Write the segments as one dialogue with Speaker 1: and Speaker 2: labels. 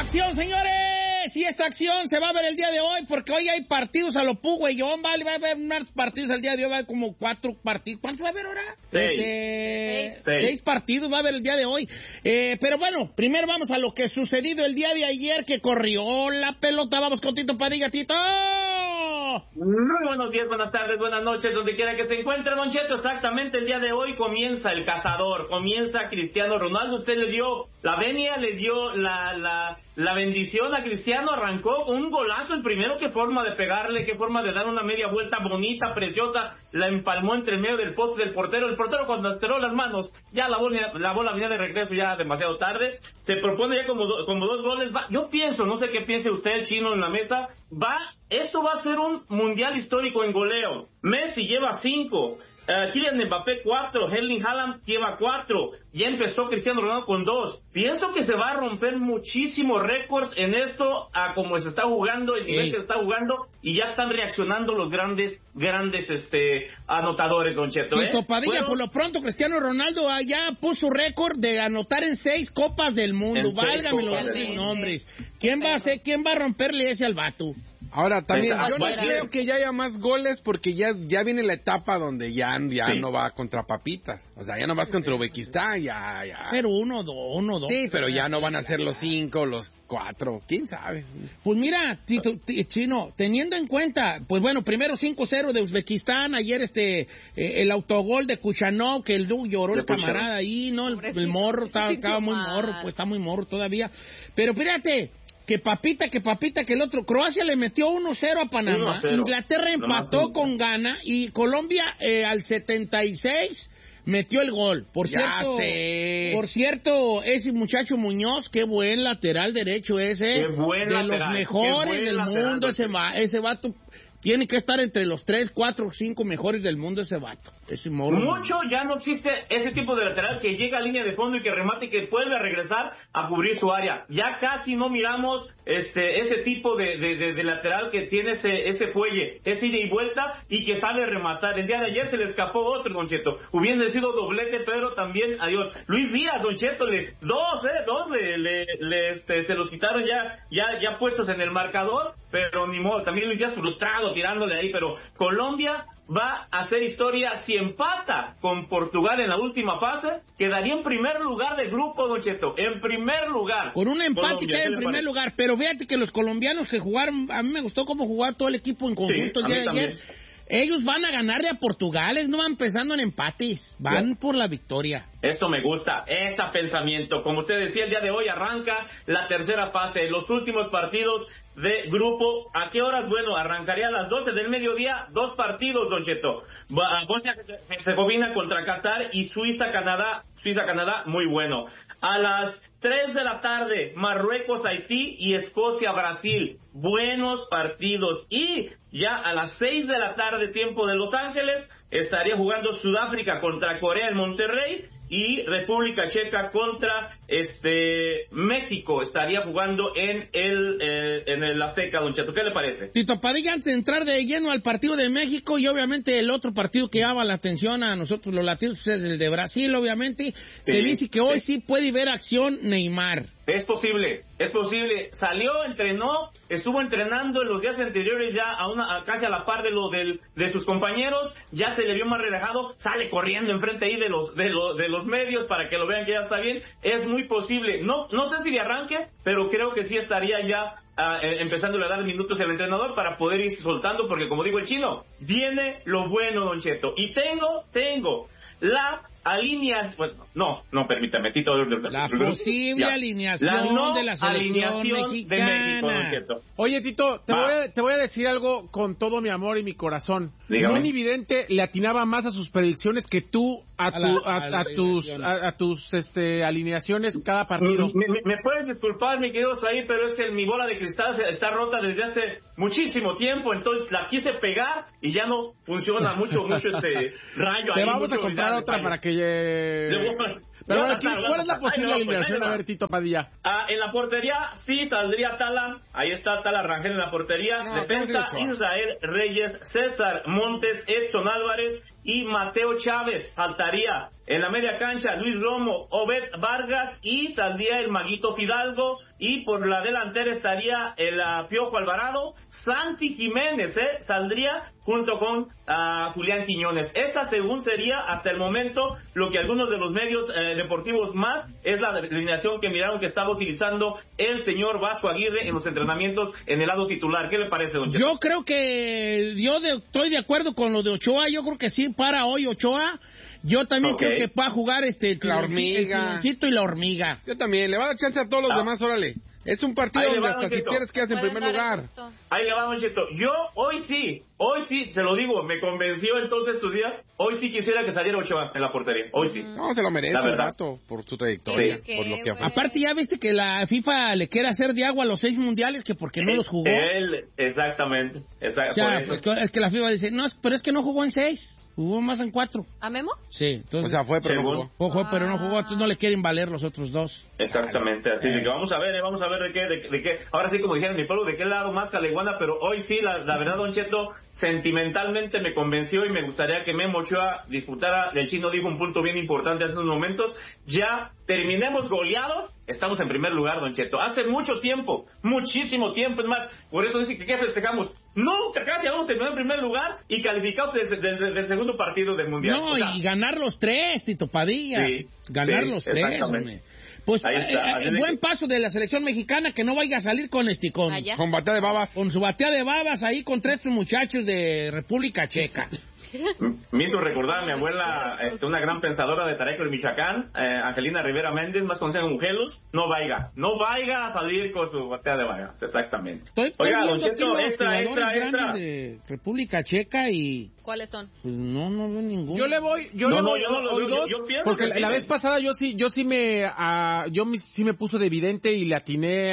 Speaker 1: acción, señores! Y esta acción se va a ver el día de hoy, porque hoy hay partidos a lo pugüeyón, ¿vale? Va a haber más partidos el día de hoy, va a haber como 4 partidos. ¿Cuántos va a haber ahora? 6 partidos va a haber el día de hoy. Pero bueno, primero vamos a lo que sucedido el día de ayer, que corrió la pelota. Vamos con Tito Padilla. ¡Tito!
Speaker 2: Muy buenos días, buenas tardes, buenas noches, donde quiera que se encuentre, Don Cheto. Exactamente, el día de hoy comienza el cazador, comienza Cristiano Ronaldo. Usted le dio la venia, le dio la bendición a Cristiano, arrancó con un golazo el primero. Qué forma de pegarle, qué forma de dar una media vuelta bonita, preciosa, la empalmó entre el medio del poste del portero. El portero, cuando estiró las manos, ya la bola venía de regreso ya demasiado tarde. Se propone ya como 2 goles. Yo pienso, no sé qué piense usted, Chino, en la mesa, esto va a ser un mundial histórico en goleo. Messi lleva 5, Kylian Mbappé 4, Erling Haaland lleva 4, ya empezó Cristiano Ronaldo con 2. Pienso que se va a romper muchísimos récords en esto, a como se está jugando, el nivel que se está jugando, y ya están reaccionando los grandes anotadores, Don Cheto.
Speaker 1: Tito Padilla, por lo pronto Cristiano Ronaldo ya puso récord de anotar en 6 copas del mundo. Válgame los nombres. ¿Quién va a romperle ese al vato?
Speaker 3: Ahora también, yo no creo que ya haya más goles, porque ya viene la etapa donde ya no va contra papitas. O sea, ya no vas contra Uzbekistán, ya.
Speaker 1: Pero 1-2.
Speaker 3: Sí, pero ya no van a ser los 5, los 4, quién sabe.
Speaker 1: Pues mira, Tito, Chino, teniendo en cuenta, pues bueno, primero 5-0 de Uzbekistán, ayer el autogol de Kuchanov, que lloró el camarada ahí, ¿no? El morro, estaba muy morro, pues está muy morro todavía. Pero fíjate, que papita, que el otro. Croacia le metió 1-0 a Panamá. 1-0. Inglaterra empató con Ghana, y Colombia al 76 metió el gol. Por cierto, ese muchacho Muñoz, qué buen lateral derecho ese. De los mejores del mundo, ese vato. Tiene que estar entre los 3, 4, 5 mejores del mundo ese vato.
Speaker 2: Mucho ya no existe ese tipo de lateral que llega a línea de fondo y que remate y que vuelve a regresar a cubrir su área. Ya casi no miramos ese tipo de lateral que tiene ese fuelle, ese ida y vuelta, y que sabe rematar. El día de ayer se le escapó otro, Don Cheto. Hubiera sido doblete, pero también adiós. Luis Díaz, Don Cheto, dos se los quitaron ya puestos en el marcador, pero ni modo. También Luis Díaz frustrado tirándole ahí, pero Colombia va a hacer historia si empata con Portugal en la última fase. Quedaría en primer lugar del grupo, Don Cheto, en primer lugar.
Speaker 1: Con un empate queda en primer lugar, pero fíjate que los colombianos que jugaron, a mí me gustó cómo jugar todo el equipo en conjunto el día de ayer. Ellos van a ganarle a Portugal, no van empezando en empates, van por la victoria.
Speaker 2: Eso me gusta, ese pensamiento. Como usted decía, el día de hoy arranca la tercera fase, los últimos partidos de grupo. ¿A qué horas? Bueno, arrancaría a las 12 del mediodía, 2 partidos, Don Cheto. Bosnia-Herzegovina contra Qatar y Suiza-Canadá, muy bueno. A las 3 de la tarde, Marruecos-Haití y Escocia-Brasil. Buenos partidos. Y ya a las 6 de la tarde, tiempo de Los Ángeles, estaría jugando Sudáfrica contra Corea en Monterrey, y República Checa contra México estaría jugando en el Azteca, Don Cheto. ¿Qué le parece?
Speaker 1: Tito Padilla, antes de entrar de lleno al partido de México, y obviamente el otro partido que llama la atención a nosotros los latinos es el de Brasil, obviamente, se dice que hoy sí puede ver acción Neymar.
Speaker 2: Es posible, salió, entrenó, estuvo entrenando en los días anteriores ya casi a la par de sus compañeros, ya se le vio más relajado, sale corriendo enfrente ahí de los medios para que lo vean que ya está bien. Es muy posible, no sé si de arranque, pero creo que sí estaría ya empezándole a dar minutos al entrenador para poder ir soltando, porque como digo el Chino, viene lo bueno, Don Cheto, y tengo la alineación, bueno, no, permítame, Tito.
Speaker 1: La posible alineación de la selección mexicana.
Speaker 2: De México.
Speaker 3: Oye, Tito, te voy a decir algo con todo mi amor y mi corazón.
Speaker 2: Dígame.
Speaker 3: Un evidente le atinaba más a sus predicciones que tú a tus alineaciones cada partido.
Speaker 2: Me puedes disculpar, mi querido Saí, pero es que mi bola de cristal está rota desde hace muchísimo tiempo, entonces la quise pegar y ya no funciona mucho este rayo.
Speaker 3: Te vamos a comprar otra para que Pero ¿cuál es la posible alineación? A ver, Tito Padilla.
Speaker 2: En la portería sí saldría Tala. Ahí está Tala Rangel en la portería. Defensa, Israel Reyes, César Montes, Edson Álvarez y Mateo Chávez. Faltaría En la media cancha, Luis Romo, Obed Vargas y saldría el Maguito Fidalgo. Y por la delantera estaría el Piojo Alvarado. Santi Jiménez saldría junto con Julián Quiñones. Esa según sería hasta el momento lo que algunos de los medios deportivos más es la alineación que miraron que estaba utilizando el señor Vasco Aguirre en los entrenamientos en el lado titular. ¿Qué le parece, don Cheto?
Speaker 1: Yo creo que estoy de acuerdo con lo de Ochoa. Yo creo que sí para hoy Ochoa. Yo también creo que va a jugar
Speaker 3: la hormiga.
Speaker 1: El tironcito y la hormiga.
Speaker 3: Yo también, le va a dar chance a todos los demás, órale. Es un partido donde hasta si pierdes quedas en primer lugar.
Speaker 2: Ahí le va, don Cheto. Yo hoy sí, se lo digo, me convenció entonces estos días. Hoy sí quisiera que saliera Ochoa en la portería. Hoy sí.
Speaker 3: No, se lo merece el rato por su trayectoria,
Speaker 2: sí.
Speaker 3: por lo que
Speaker 1: aparte ya viste que la FIFA le quiere hacer de agua a los 6 mundiales que porque no los jugó.
Speaker 2: Exactamente.
Speaker 1: O sea, pues, es que la FIFA dice, no, pero es que no jugó en 6. Jugó más en 4.
Speaker 4: ¿A Memo?
Speaker 1: Sí. Entonces,
Speaker 3: o sea, fue, pero no jugó.
Speaker 1: Fue, pero no jugó, entonces no le quieren valer los otros 2.
Speaker 2: Exactamente, así que vamos a ver de qué, ahora sí como dijeron en mi pueblo, de qué lado más caleguana, pero hoy sí, la verdad, don Cheto, sentimentalmente me convenció y me gustaría que Memo Ochoa disputara. El Chino dijo un punto bien importante hace unos momentos, ya terminemos goleados, estamos en primer lugar, don Cheto, hace mucho tiempo, muchísimo tiempo, es más, por eso dice que ¿qué festejamos? Nunca casi habíamos terminado en primer lugar y calificados del segundo partido del Mundial.
Speaker 1: No, o sea, y ganar los 3, Tito Padilla. Sí, ganar los 3, hombre. Pues buen paso de la selección mexicana, que no vaya a salir con
Speaker 3: batea de babas.
Speaker 1: Con su batea de babas ahí contra estos muchachos de República Checa.
Speaker 2: Me hizo recordar a mi abuela, una gran pensadora de Tareco de Michoacán, Angelina Rivera Méndez, más conocida como Angelus, no vaya a salir con su batea de babas, exactamente.
Speaker 1: Oiga, don Cheto, extra. De República Checa y...
Speaker 4: ¿Cuáles son?
Speaker 1: Pues no veo ninguno.
Speaker 5: Yo le voy dos, porque la vez pasada yo sí me puso de evidente y le atiné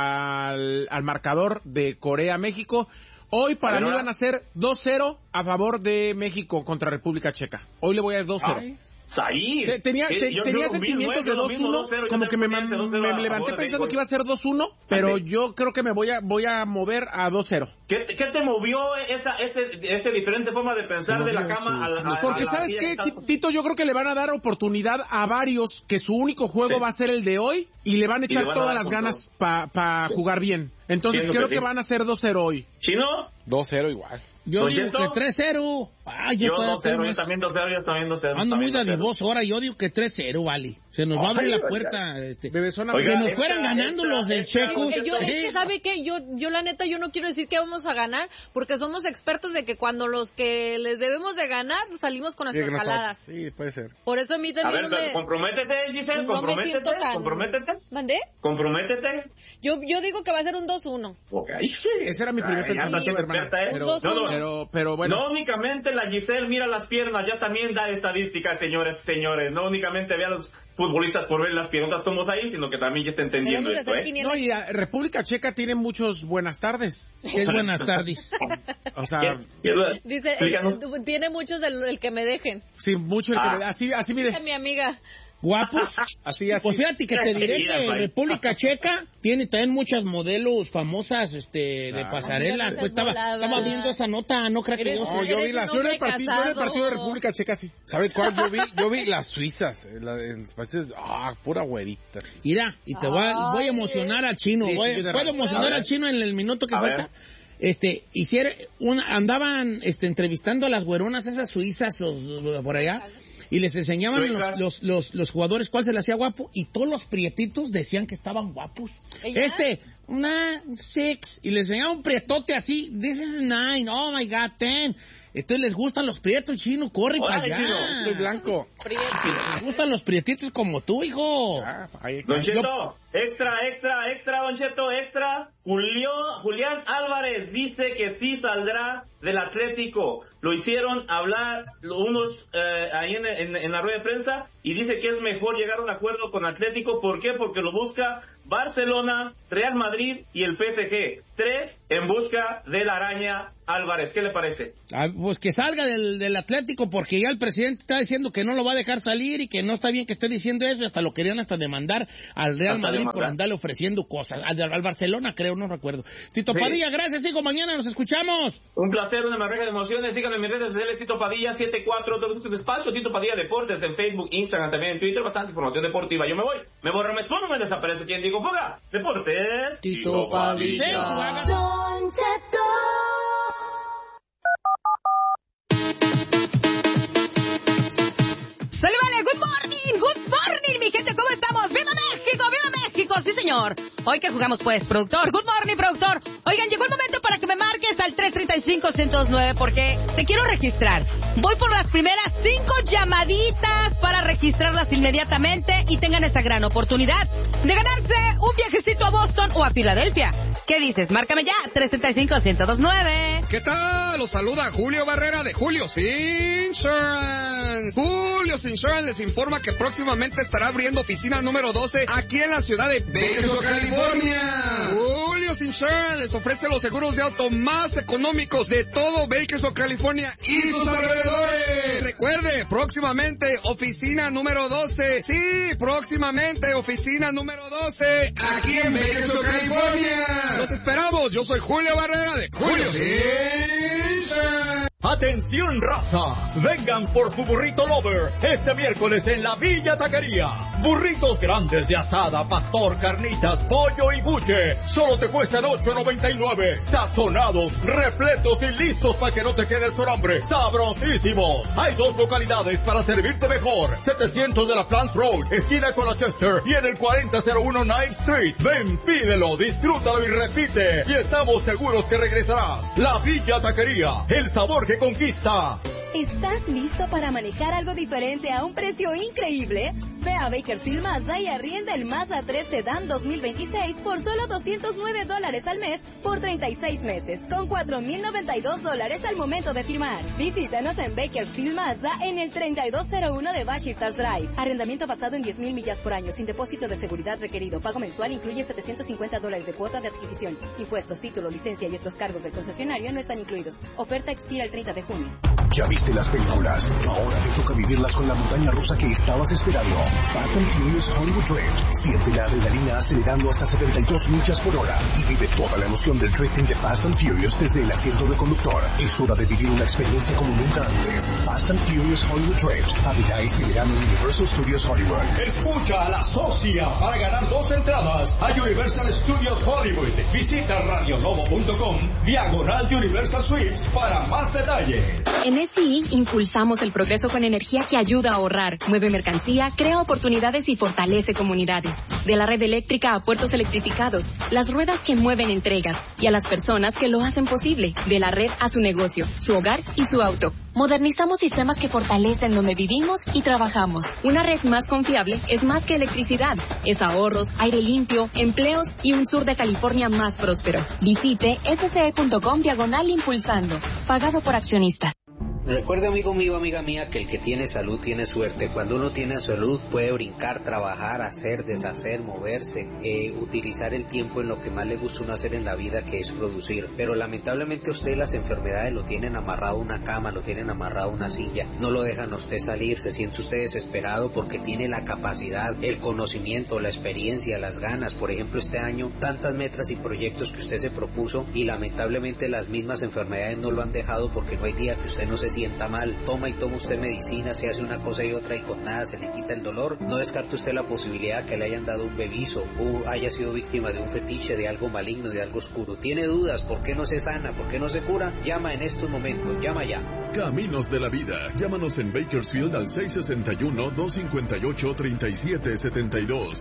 Speaker 5: al marcador de Corea-México. Hoy para mí van a ser 2-0 a favor de México contra República Checa. Hoy le voy a dar 2-0.
Speaker 2: Ahí.
Speaker 5: Tenía sentimientos de 2-1, como que me levanté pensando que iba a ser 2-1, pero yo creo que me voy a mover a 2-0.
Speaker 2: ¿Qué te movió esa diferente forma de pensar de la cama a la...
Speaker 5: Porque ¿sabes qué, Tito? Yo creo que le van a dar oportunidad a varios que su único juego va a ser el de hoy y le van a echar todas las ganas para jugar bien. Entonces creo que van a ser 2-0 hoy.
Speaker 2: ¿Chino?
Speaker 3: 2-0 igual.
Speaker 1: Yo digo que 3-0.
Speaker 2: Yo 2-0, yo también 2-0.
Speaker 1: Ando muy dadivoso ahora, yo digo que 3-0, vale. Se nos va a abrir la puerta. Que nos fueran ganando los del Checo.
Speaker 4: Es que, ¿sabe qué? Yo la neta, yo no quiero decir que vamos a ganar, porque somos expertos de que cuando los que les debemos de ganar, salimos con nuestras jaladas.
Speaker 3: Sí, puede ser.
Speaker 4: Por eso a mí también
Speaker 2: comprométete, Giselle, comprométete.
Speaker 4: ¿Mandé?
Speaker 2: Comprométete.
Speaker 4: Yo digo que va a ser un 2-1.
Speaker 2: Okay.
Speaker 5: Ese era mi primer pensamiento, hermana. Pero bueno.
Speaker 2: No únicamente la Giselle mira las piernas, ya también da estadísticas, señores. No únicamente ve a los futbolistas por ver las piernas como ahí, sino que también ya está entendiendo esto,
Speaker 5: No, y República Checa tiene muchos buenas tardes.
Speaker 1: ¿Qué es buenas tardes?
Speaker 5: O sea...
Speaker 4: Dice, tiene muchos el que me dejen.
Speaker 5: Sí, mucho el que me dejen. Así mire.
Speaker 4: Mi amiga.
Speaker 1: ¿Guapos?
Speaker 5: Así.
Speaker 1: Pues fíjate que te diré que República Checa tiene también muchas modelos famosas de pasarela. Pues estaba viendo esa nota, no creo que
Speaker 5: yo vi las... Yo en el partido de República Checa, sí.
Speaker 3: ¿Sabes cuál? Yo vi las suizas, en los países, pura güerita.
Speaker 1: Mira, y te voy a emocionar al Chino. ¿Puedo emocionar al Chino en el minuto que falta? Andaban entrevistando a las güeronas esas suizas por allá. Y les enseñaban los jugadores cuál se les hacía guapo, y todos los prietitos decían que estaban guapos. Una 6, y les enseñaban un prietote así, this is 9, oh my God, 10. Entonces les gustan los prietos, Chino, corre para allá.
Speaker 3: Soy blanco.
Speaker 1: Les gustan los prietitos como tú, hijo.
Speaker 2: Don Cheto, extra, Don Cheto, extra. Julián Álvarez dice que sí saldrá del Atlético. Lo hicieron hablar unos ahí en la rueda de prensa, y dice que es mejor llegar a un acuerdo con Atlético. ¿Por qué? Porque lo busca Barcelona, Real Madrid y el PSG. 3 en busca de la araña Álvarez, ¿qué le parece?
Speaker 1: Pues que salga del Atlético, porque ya el presidente está diciendo que no lo va a dejar salir y que no está bien que esté diciendo eso, y hasta lo querían hasta demandar al Real Madrid por andarle ofreciendo cosas, al Barcelona creo, no recuerdo. Tito Padilla, gracias, hijo, mañana nos escuchamos.
Speaker 2: Un placer, una marreja de emociones, síganme en mis redes sociales, Tito Padilla 74, todo su espacio, Tito Padilla Deportes en Facebook, Instagram, también en Twitter, bastante información deportiva. Yo me voy, me borro, me expongo, me desaparece. ¿Quién digo fuga? Deportes,
Speaker 1: Tito Padilla.
Speaker 6: ¡Sale, vale! ¡Good morning, mi gente! ¿Cómo estamos? ¡Viva México! ¡Viva México! ¡Sí, señor! Hoy que jugamos, pues, productor. ¡Good morning, productor! Oigan, llegó el momento para que me marques al 335-109 porque te quiero registrar. Voy por las primeras 5 llamaditas para registrarlas inmediatamente y tengan esa gran oportunidad de ganarse un viajecito a Boston o a Filadelfia. ¿Qué dices? Márcame ya, 335-109.
Speaker 7: ¿Qué tal? Los saluda Julio Barrera de Julio's Insurance. Julio's Insurance les informa que próximamente estará abriendo oficina número 12 aquí en la ciudad de Bakersfield, California. Julio's Insurance les ofrece los seguros de auto más económicos de todo Bakersfield, California y sus alrededores. Recuerde, próximamente oficina número 12. Sí, próximamente oficina número 12 aquí en Bakersfield, California. Los esperamos, yo soy Julio Barrera de Julio's Insurance.
Speaker 8: ¡Atención, raza! Vengan por su burrito lover este miércoles en la Villa Taquería. Burritos grandes de asada, pastor, carnitas, pollo y buche. Solo te cuestan $8.99. Sazonados, repletos y listos para que no te quedes con hambre. ¡Sabrosísimos! Hay 2 localidades para servirte mejor. 700 de la France Road, esquina con la Chester, y en el 4001 9th Street. Ven, pídelo, disfrútalo y repite. Y estamos seguros que regresarás. La Villa Taquería, el sabor que conquista.
Speaker 9: ¿Estás listo para manejar algo diferente a un precio increíble? Ve a Bakersfield Mazda y arrienda el Mazda 3 Sedan 2026 por solo $209 al mes por 36 meses, con $4,092 al momento de firmar. Visítanos en Bakersfield Mazda en el 3201 de Bashirtas Drive. Arrendamiento basado en 10,000 millas por año, sin depósito de seguridad requerido. Pago mensual incluye $750 de cuota de adquisición. Impuestos, título, licencia y otros cargos del concesionario no están incluidos. Oferta expira el 30 de junio.
Speaker 10: ¿Ya viste las películas? Ahora te toca vivirlas con la montaña rusa que estabas esperando. Fast and Furious Hollywood Drift. Siente la adrenalina acelerando hasta 72 millas por hora y vive toda la emoción del drifting de Fast and Furious desde el asiento de conductor. Es hora de vivir una experiencia como nunca antes. Fast and Furious Hollywood Drift. Abrirá este verano en Universal Studios Hollywood.
Speaker 8: Escucha a la socia para ganar 2 entradas a Universal Studios Hollywood. Visita radiolobo.com/Universal Suites para más detalles.
Speaker 11: En SI impulsamos el progreso con energía que ayuda a ahorrar, mueve mercancía, crea oportunidades y fortalece comunidades. De la red eléctrica a puertos electrificados, las ruedas que mueven entregas y a las personas que lo hacen posible. De la red a su negocio, su hogar y su auto. Modernizamos sistemas que fortalecen donde vivimos y trabajamos. Una red más confiable es más que electricidad. Es ahorros, aire limpio, empleos y un sur de California más próspero. Visite sce.com/impulsando. Pagado por accionistas.
Speaker 12: Recuerde, amigo mío, amiga mía, que el que tiene salud tiene suerte. Cuando uno tiene salud puede brincar, trabajar, hacer, deshacer, moverse, utilizar el tiempo en lo que más le gusta uno hacer en la vida, que es producir. Pero lamentablemente usted las enfermedades lo tienen amarrado a una cama, lo tienen amarrado a una silla, no lo dejan a usted salir, se siente usted desesperado porque tiene la capacidad, el conocimiento, la experiencia, las ganas. Por ejemplo, este año, tantas metas y proyectos que usted se propuso y lamentablemente las mismas enfermedades no lo han dejado porque no hay día que usted no se sienta mal. Toma usted medicina, se hace una cosa y otra y con nada se le quita el dolor. No descarte usted la posibilidad que le hayan dado un bebizo o haya sido víctima de un fetiche, de algo maligno, de algo oscuro. Tiene dudas, ¿por qué no se sana? ¿Por qué no se cura? Llama en estos momentos, llama ya.
Speaker 13: Caminos de la Vida. Llámanos en Bakersfield al 661-258-3772.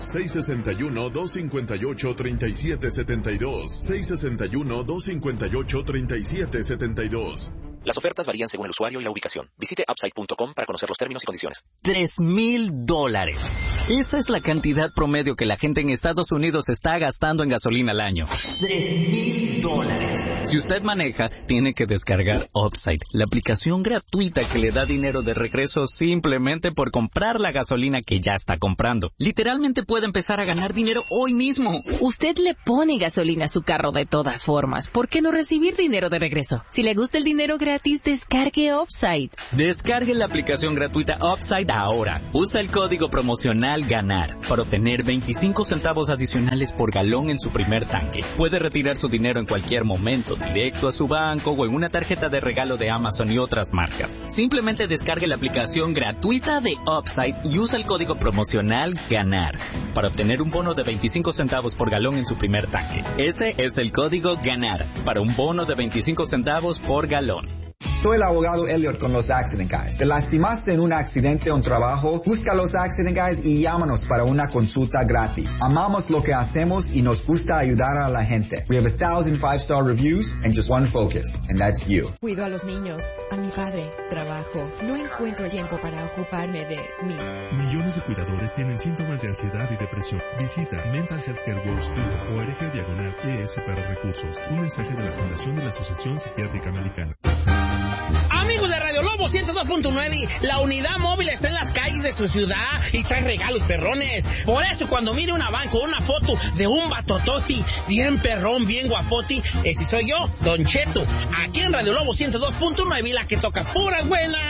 Speaker 13: 661-258-3772. 661-258-3772.
Speaker 14: Las ofertas varían según el usuario y la ubicación. Visite upside.com para conocer los términos y condiciones.
Speaker 15: $3,000. Esa es la cantidad promedio que la gente en Estados Unidos está gastando en gasolina al año. $3,000. Si usted maneja, tiene que descargar Upside, la aplicación gratuita que le da dinero de regreso simplemente por comprar la gasolina que ya está comprando. Literalmente puede empezar a ganar dinero hoy mismo.
Speaker 16: Usted le pone gasolina a su carro de todas formas. ¿Por qué no recibir dinero de regreso? Si le gusta el dinero gratis, descargue Upside.
Speaker 15: Descargue la aplicación gratuita Upside ahora. Usa el código promocional GANAR para obtener 25 centavos adicionales por galón en su primer tanque. Puede retirar su dinero en cualquier momento, directo a su banco o en una tarjeta de regalo de Amazon y otras marcas. Simplemente descargue la aplicación gratuita de Upside y usa el código promocional GANAR para obtener un bono de 25 centavos por galón en su primer tanque. Ese es el código GANAR para un bono de 25 centavos por galón.
Speaker 17: Soy el abogado Elliot con los Accident Guys. ¿Te lastimaste en un accidente o un trabajo? Busca los Accident Guys y llámanos para una consulta gratis. Amamos lo que hacemos y nos gusta ayudar a la gente. We have 1,000 5-star reviews and just one focus, and that's you.
Speaker 18: Cuido a los niños, a mi padre, trabajo. No encuentro tiempo para ocuparme de mí.
Speaker 13: Millones de cuidadores tienen síntomas de ansiedad y depresión. Visita mentalhealthcareworks.org/ES para recursos. Un mensaje de la Fundación de la Asociación Psiquiátrica Americana.
Speaker 1: Amigos de Radio Lobo 102.9, la unidad móvil está en las calles de su ciudad y trae regalos perrones. Por eso cuando mire una van con una foto de un batototi bien perrón, bien guapoti, ese soy yo, Don Cheto, aquí en Radio Lobo 102.9, la que toca puras buenas.